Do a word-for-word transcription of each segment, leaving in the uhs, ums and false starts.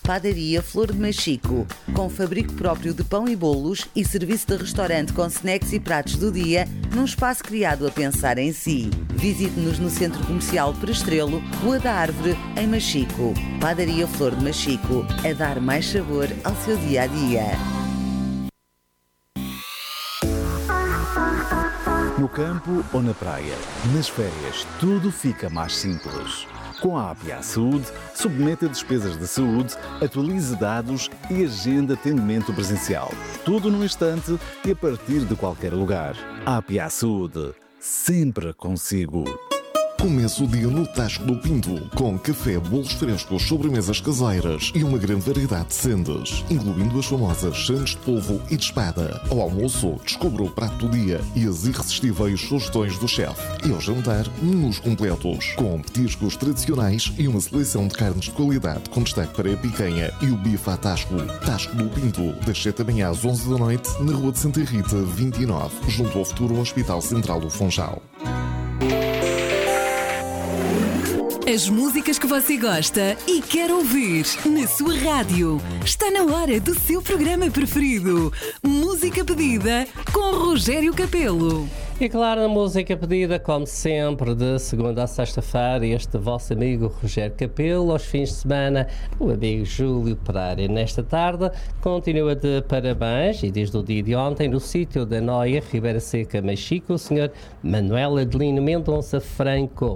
Padaria Flor de Machico, com fabrico próprio de pão e bolos e serviço de restaurante com snacks e pratos do dia, num espaço criado a pensar em si. Visite-nos no Centro Comercial Perestrelo, Rua da Árvore, em Machico. Padaria Flor de Machico, a dar mais sabor ao seu dia-a-dia. No campo ou na praia, nas férias, tudo fica mais simples. Com a A P A Saúde, submeta despesas de saúde, atualize dados e agenda atendimento presencial. Tudo num instante e a partir de qualquer lugar. A A P A Saúde, sempre consigo. Começa o dia no Tasco do Pinto, com café, bolos frescos, sobremesas caseiras e uma grande variedade de sendas, incluindo as famosas sandes de polvo e de espada. Ao almoço, descubra o prato do dia e as irresistíveis sugestões do chefe. E ao jantar, menus completos, com petiscos tradicionais e uma seleção de carnes de qualidade, com destaque para a picanha e o bife à Tasco. Tasco do Pinto, das sete da manhã às onze da noite, na Rua de Santa Rita, vinte e nove, junto ao futuro Hospital Central do Funchal. As músicas que você gosta e quer ouvir na sua rádio. Está na hora do seu programa preferido. Música Pedida com Rogério Capelo. E claro, a música pedida, como sempre, de segunda a sexta-feira, este vosso amigo Rogério Capelo, aos fins de semana, o amigo Júlio Pereira. Nesta tarde, continua de parabéns, e desde o dia de ontem, no sítio da Noia, Ribeira Seca, Machico, o senhor Manuel Adelino Mendonça Franco.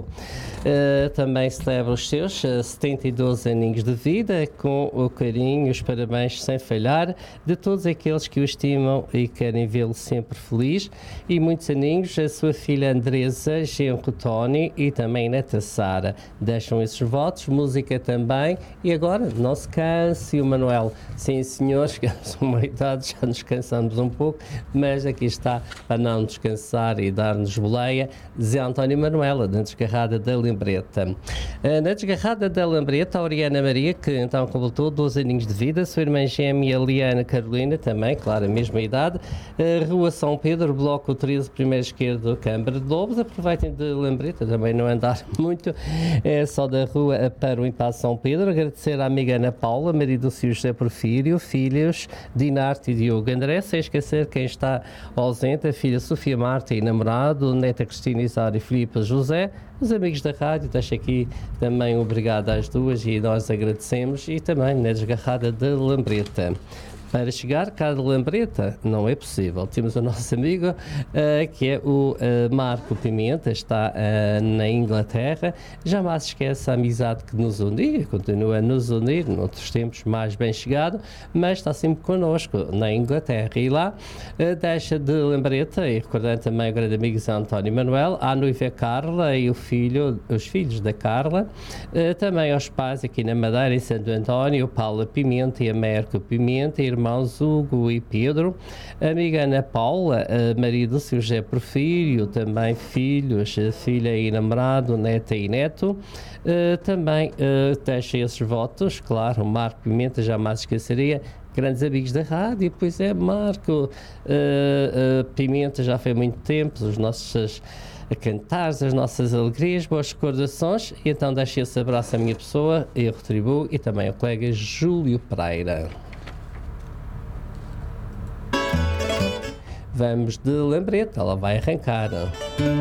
Uh, também celebra os seus uh, setenta e dois aninhos de vida, com o carinho e os parabéns sem falhar de todos aqueles que o estimam e querem vê-lo sempre feliz. E muitos aninhos a sua filha Andresa, genro Tony e também neta Sara. Deixam esses votos, música também. E agora, não se canse, o Manuel. Sim, senhores, que são uma idade, já nos cansamos um pouco, mas aqui está para não descansar e dar-nos boleia, Zé António Manuela, na desgarrada da Lembreta. Na desgarrada da Lembreta, a Oriana Maria, que então completou doze aninhos de vida, sua irmã gêmea Liana Carolina, também, claro, a mesma idade. Rua São Pedro, bloco treze, primeiro esquerdo, Câmara de Lobos. Aproveitem de Lembreta, também não andar muito, é só da rua para o Impasse São Pedro. Agradecer à amiga Ana Paula, marido do senhor José Porfírio, filhos Dinarte e Diogo André, sem esquecer quem está ausente, a filha Sofia Marta e namorado, neta Cristina Isara e Filipe José. Os amigos da rádio, deixo aqui também um obrigado às duas e nós agradecemos, e também na desgarrada de Lembreta. Para chegar cá de Lembreta não é possível. Temos o nosso amigo uh, que é o uh, Marco Pimenta, está uh, na Inglaterra. Jamais esquece a amizade que nos unia, continua a nos unir noutros tempos mais bem chegado, mas está sempre connosco na Inglaterra. E lá uh, deixa de Lembreta, e recordando também o grande amigo Zé António Manuel, à noiva Carla e o filho, os filhos da Carla, uh, também aos pais aqui na Madeira, em Santo António, Paula Pimenta e Américo Pimenta, e irmãos Hugo e Pedro, amiga Ana Paula, marido do seu José Porfírio, também filhos, filha e namorado, neta e neto. Uh, também uh, deixa esses votos, claro, o Marco Pimenta, jamais esqueceria, grandes amigos da rádio. Pois é, Marco uh, uh, Pimenta, já foi muito tempo, os nossos a cantar as nossas alegrias, boas recordações, e então deixo esse abraço à minha pessoa, eu retribuo, e também ao colega Júlio Pereira. Vamos de Lembreta, ela vai arrancar.